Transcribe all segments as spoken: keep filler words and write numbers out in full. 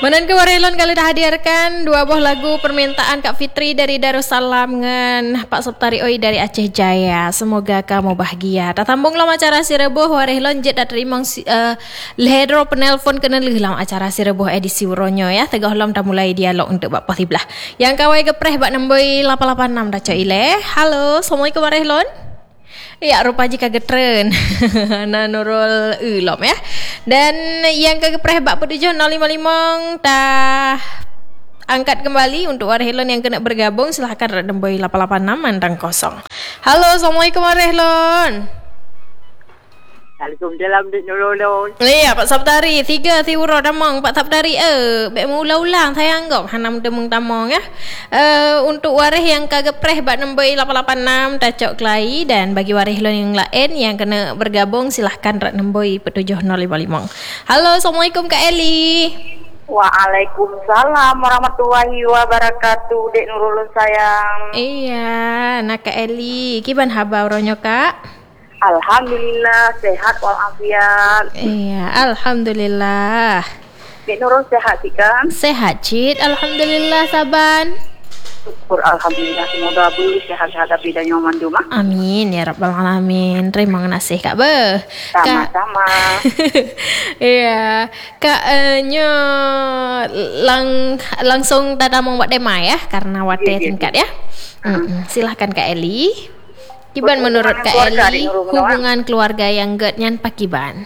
Menan ke Warelon kalau dah hadirkan dua buah lagu permintaan Kak Fitri dari Darussalam dengan Pak Saptari Oi dari Aceh Jaya. Semoga kamu bahagia. Tak tambung lam acara si rebuh Warelon jet dah terima uh, lehedro penelpon kena lam acara si rebuh edisi Uronyo ya. Tegah lam dah mulai dialog untuk Bak Pasiblah. Yang kawai gepreh bak nemboi lapan lapan enam dah coile. Halo, Assalamualaikum Warelon. Ya, rupa jika getren na Nurul ulom ya. Dan yang kegepreh bak petujuh nol lima lima dah angkat kembali untuk Warhelon yang kena bergabung. Silahkan redemboi lapan lapan enam mandang kosong. Halo, Assalamualaikum Warhelon. Waalaikumsalam Dik Nurul. Iya, Pak Saptari. Tiga tiuro damang Pak Saptari. Eh, bek mula-ulang saya anggap hanam demung tamong ya. Eh, untuk waris yang kagepreh bak nemboi lapan lapan enam tacok kelai, dan bagi waris yang lain yang kena bergabung silahkan rak nemboi petujuh nol lima lima. Halo, Assalamualaikum Kak Eli. Waalaikumsalam warahmatullahi wabarakatuh Dik Nurul sayang. Iya, nak Kak Eli. Kiban habar ronyo Kak? Alhamdulillah sehat walafiat. Iya, alhamdulillah. Dik Nurul sehat sih kan? Sehat Cid, alhamdulillah saban. Syukur alhamdulillah, semoga bu sehat-sehat tapi dan nyaman di rumah. Amin ya rabbal alamin. Terima kasih Kak Be. Sama-sama. Iya, Kak uh, nyo lang langsung tada mau buat dema ya karena wate tingkat ya. Mm-mm. Silahkan Kak Eli. Kiban menurut Kak Eli hubungan keluarga yang get nyan pakiban.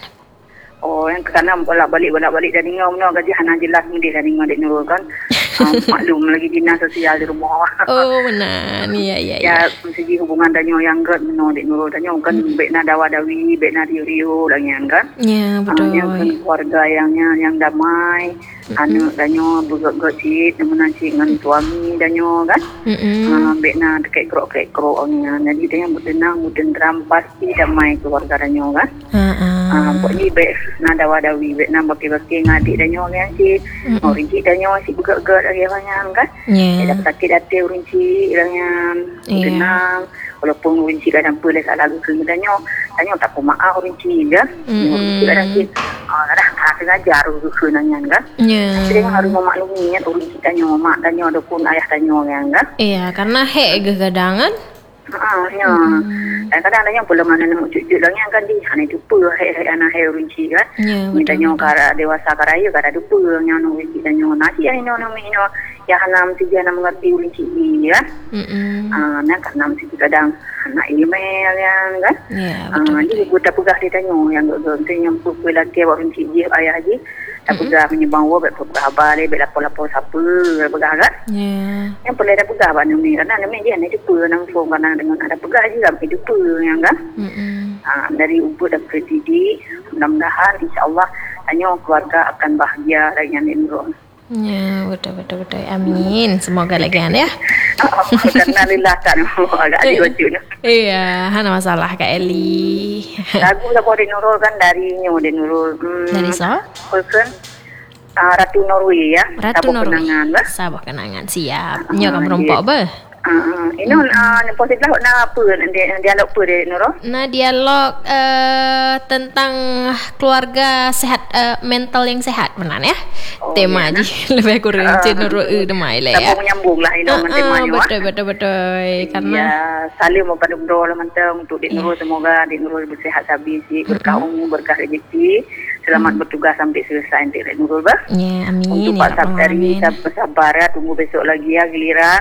Oh, yang kerana bolak-balik bolak-balik dari ngau no gaji hana jelas mudi dari ngau Dik Nurul kan. um, maklum lagi dinas sosial di rumah. Oh, benar. Iya iya iya. Ya, segi hubungan danyo yang get no Dik Nurul danyo kan hmm. bekna dawa-dawi, bekna riu-riu danyan kan. Ya, betul. Um, yang kan keluarga yang yang damai. Mm-hmm. Anak danyo bergocit dengan nasi dengan suami danyo kan. Mm-hmm. Uh, bekna dekat krok-krok nya. Jadi danyo bertenang, bertentram pasti damai keluarga danyo kan. Uh-uh. Ah, uh, ni bek na dawa-dawi bek na baki-baki ngadik danyo kan si. Mm-hmm. Oh, rinci danyo si bergerak lagi banyak kan. Yeah. Dah sakit hati rinci danyo bertenang. Yeah. Walaupun rinci kadang boleh salah ke danyo, danyo tak apa maaf rinci dah. Mm-hmm. Kadang si ah kadang tak sengaja ke nanyan kan. Yeah. Jadi harus memaklumi kan rinci danyo mak danyo ataupun ayah danyo kan. Iya, karena hek gegadangan. Ah, ya. Hmm. Dan kadang-kadang yang belum mana nak cucu lagi kan di hanya dupa hai-hai anak hai rinci kan. Ya, betul. Kara dewasa karaya kara dupa yang nak rinci dan yang nasi yang nak minum ya hanam tiga nak mengerti rinci ni kan. Hmm. Ah, nak hanam tiga kadang anak email yang kan. Ya, betul. Ah, jadi budak pegah dia tanya yang gak yang pukul laki awak rinci dia ayah je. Tak pegah menyebang wak bet khabar le bet lapor-lapor siapa pegah kan. Ya. Yang perlu ada pegah ba ni karena ni dia ni dupa nang phone kan dengan ada pegah juga hidup yang kan. Hmm. Ah, dari ubud dan predidik mudah-mudahan insya-Allah hanya keluarga akan bahagia dengan Imron. Ya, betul betul betul. Amin. Semoga lagi kan ya. Alhamdulillah kan agak diwujud. Iya, hana masalah Kak Eli. Lagu Lagu Dik Nurul kan dari Nyo Dik Nurul. Hmm, dari so? Person uh, Ratu Norway ya. Ratu Norway. Kenangan lah. Sabah kenangan siap. Nyo kan merompak be. Uh, ini hmm. uh, positif lah nak apa dia dialog apa Dik Nurul? Nah, dialog uh, tentang keluarga sehat, uh, mental yang sehat benar ya. Oh, tema ya, je lebih kurang uh, Cik Nurul eh demai lah ya. Menyambung lah ini uh, dengan tema ni. Betul betul betul karena ya saling membantu doa mantang untuk Dik Nurul, semoga Dik Nurul bersihat habis, berkah umur, berkah rezeki. Selamat hmm. bertugas sampai selesai Dik Nurul bah. Ya, amin. Untuk Pak Saptari sabar tunggu besok lagi ya giliran.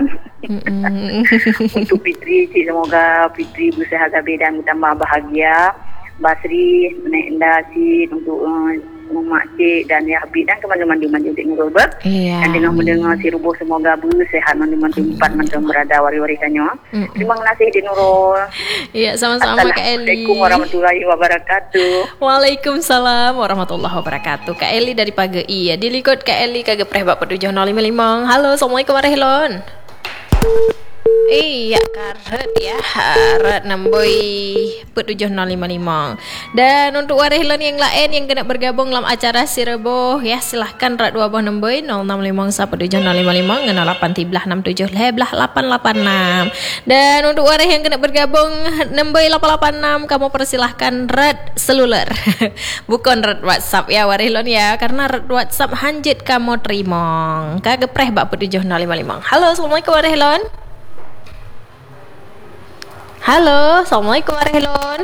Untuk Fitri, Cik, semoga Fitri bersihat habis dan tambah bahagia. Basri, Nek Indah, Cik, untuk uh, Mak Cik dan Ya Habib dan teman-teman di Dik Nurul bah. Iya, dan dengan mendengar si Rubuh semoga bersihat teman-teman tempat mantan berada wari-warikannya. Mm-mm. Terima kasih Dik Nurul. Iya, sama-sama Kak Eli. Assalamualaikum warahmatullahi wabarakatuh. Waalaikumsalam warahmatullahi wabarakatuh. Kak Eli dari Pagi ya. Dilikut Kak Eli kagak preh bak petujuh nol lima lima. Halo, Assalamualaikum warahmatullahi wabarakatuh. Iya karet ya Karet namboi tujuh nol lima lima. Dan untuk warihlan yang lain yang kena bergabung dalam acara si Reboh ya, silahkan rat dua buah namboi nol enam lima satu tujuh nol lima lima nol lapan tiga enam tujuh delapan lapan enam. Dan untuk warih yang kena bergabung namboi lapan lapan enam, kamu persilahkan rat seluler bukan rat WhatsApp ya warihlan ya, karena rat WhatsApp hanjit kamu terima kagepreh bak tujuh nol lima lima. Halo, assalamualaikum warihlan. Halo, assalamualaikum warahmatullahi.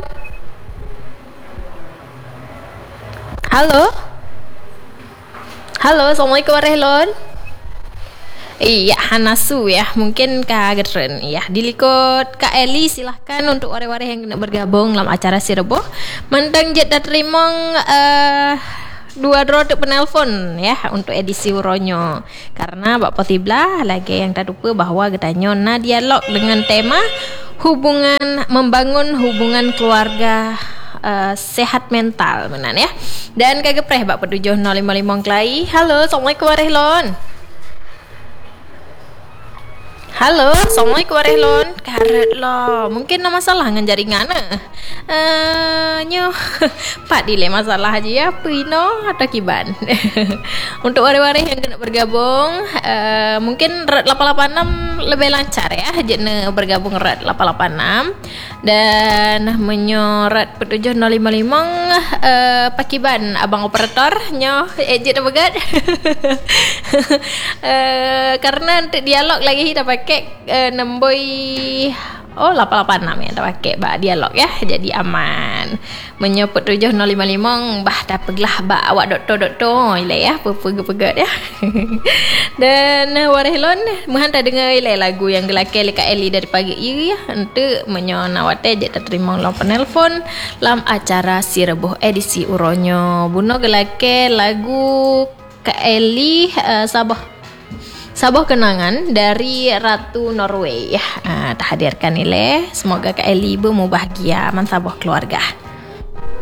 Halo, halo, assalamualaikum warahmatullahi. Iya, Hanasu ya, mungkin kagetren ya. Dilikut Kak Eli, silahkan untuk wareh-wareh yang kena bergabung dalam acara si Reboh. Mentang jet dan terima uh, dua drone penelpon ya untuk edisi uronyo, karena Bapak Potiblah lagi yang tak lupa bahwa getanyo na dialog dengan tema hubungan, membangun hubungan keluarga uh, sehat mental menan ya. Dan kagepreh Bapak tujuh nol lima lima kelai. Halo, assalamualaikum warahmatullahi. Halo, assalamualaikum warahmatullahi. Karet lo, mungkin ada masalah dengan jaringan eh. Uh, nyo, pak dile masalah aja ya, pino atau kiban. Untuk wareh-wareh yang kena bergabung, uh, mungkin rat lapan lapan enam lebih lancar ya, jene bergabung rat lapan lapan enam dan menyorat tujuh nol lima lima uh, pakiban abang operator nyo ejit begat. uh, karena untuk dialog lagi kita pakai uh, nemboi oh lapan lapan enam ya, tak pakai bah dialog ya, jadi aman. Menyebut tujuh nol lima lima bah dapeglah bah awak doktor doktor ile ya, pepegat ya. Dan warehlan muhan tak dengar ile lagu yang gelake Kak Eli dari pagi ini ya, untuk menyonawate je terima lawan penelpon dalam acara si Reboh edisi uronyo. Buno gelake lagu Kak Eli uh, Sabah Sabah kenangan dari Ratu Norway ya. Ah, tak hadirkan ile. Semoga Kak Eli bermu bahagia man sabah keluarga.